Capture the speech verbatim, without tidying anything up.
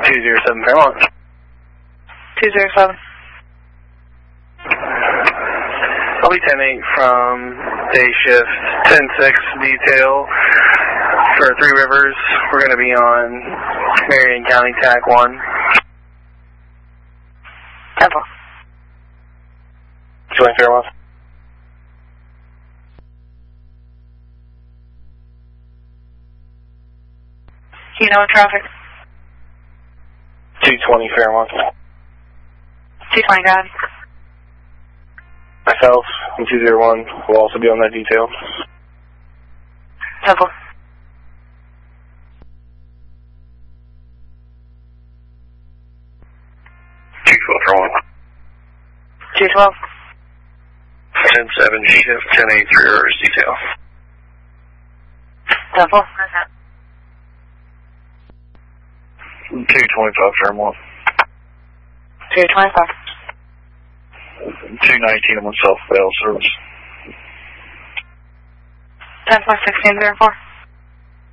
two zero seven Fairmont. two zero seven. I'll be ten eight from day shift, ten six detail for Three Rivers. We're going to be on Marion County T A C one. ten four. Joint Fairmont. You know traffic? two twenty Fairmont. two twenty, got it. Myself and two zero one will also be on that detail. ten four. two twelve Fairmont. two twelve. ten seven shift, ten eight Three Rivers detail. ten four. two twenty-five Fairmont. two twenty-five. two nineteen I'm on South Vale service. ten four sixteen zero four.